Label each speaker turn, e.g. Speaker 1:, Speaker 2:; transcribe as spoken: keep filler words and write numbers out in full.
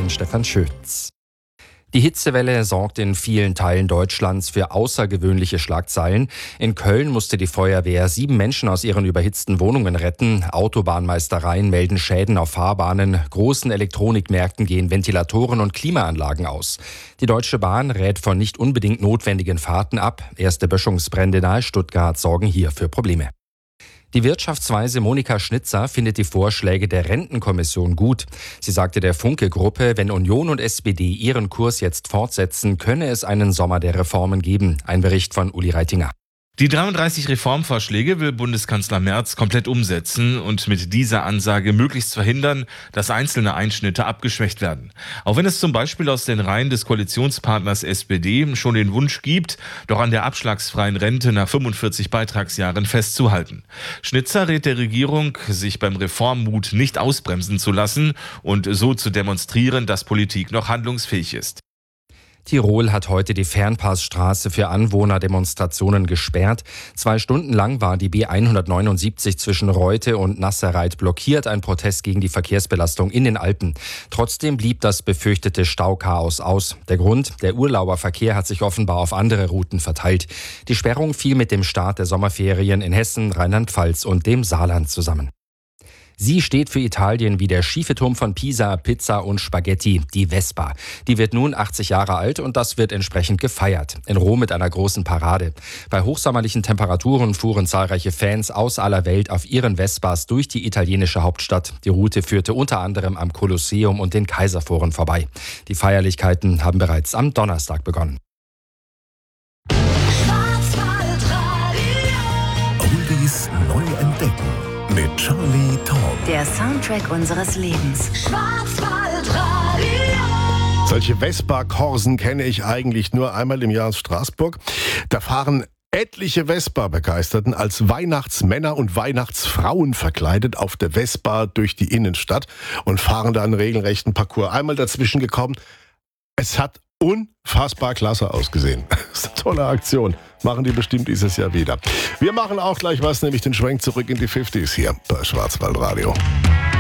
Speaker 1: bin Stefan Schütz. Die Hitzewelle sorgt in vielen Teilen Deutschlands für außergewöhnliche Schlagzeilen. In Köln musste die Feuerwehr sieben Menschen aus ihren überhitzten Wohnungen retten. Autobahnmeistereien melden Schäden auf Fahrbahnen. Großen Elektronikmärkten gehen Ventilatoren und Klimaanlagen aus. Die Deutsche Bahn rät von nicht unbedingt notwendigen Fahrten ab. Erste Böschungsbrände nahe Stuttgart sorgen hier für Probleme. Die Wirtschaftsweise Monika Schnitzer findet die Vorschläge der Rentenkommission gut. Sie sagte der Funke-Gruppe, wenn Union und S P D ihren Kurs jetzt fortsetzen, könne es einen Sommer der Reformen geben. Ein Bericht von Uli Reitinger.
Speaker 2: Die dreiunddreißig Reformvorschläge will Bundeskanzler Merz komplett umsetzen und mit dieser Ansage möglichst verhindern, dass einzelne Einschnitte abgeschwächt werden. Auch wenn es zum Beispiel aus den Reihen des Koalitionspartners S P D schon den Wunsch gibt, doch an der abschlagsfreien Rente nach fünfundvierzig Beitragsjahren festzuhalten. Schnitzer rät der Regierung, sich beim Reformmut nicht ausbremsen zu lassen und so zu demonstrieren, dass Politik noch handlungsfähig ist.
Speaker 1: Tirol hat heute die Fernpassstraße für Anwohnerdemonstrationen gesperrt. Zwei Stunden lang war die B hundertneunundsiebzig zwischen Reute und Nasserreit blockiert, ein Protest gegen die Verkehrsbelastung in den Alpen. Trotzdem blieb das befürchtete Stauchaos aus. Der Grund: der Urlauberverkehr hat sich offenbar auf andere Routen verteilt. Die Sperrung fiel mit dem Start der Sommerferien in Hessen, Rheinland-Pfalz und dem Saarland zusammen. Sie steht für Italien wie der schiefe Turm von Pisa, Pizza und Spaghetti, die Vespa. Die wird nun achtzig Jahre alt und das wird entsprechend gefeiert. In Rom mit einer großen Parade. Bei hochsommerlichen Temperaturen fuhren zahlreiche Fans aus aller Welt auf ihren Vespas durch die italienische Hauptstadt. Die Route führte unter anderem am Kolosseum und den Kaiserforen vorbei. Die Feierlichkeiten haben bereits am Donnerstag begonnen.
Speaker 3: Oldies neu entdecken. Mit Charlie Tom.
Speaker 4: Der Soundtrack unseres Lebens.
Speaker 3: Schwarzwaldradio. Solche Vespa-Korsen kenne ich eigentlich nur einmal im Jahr in Straßburg. Da fahren etliche Vespa-Begeisterten als Weihnachtsmänner und Weihnachtsfrauen verkleidet auf der Vespa durch die Innenstadt und fahren da einen regelrechten Parcours. Einmal dazwischen gekommen. Es hat unfassbar klasse ausgesehen. Das ist eine tolle Aktion. Machen die bestimmt dieses Jahr wieder. Wir machen auch gleich was, nämlich den Schwenk zurück in die fünfziger hier bei Schwarzwaldradio.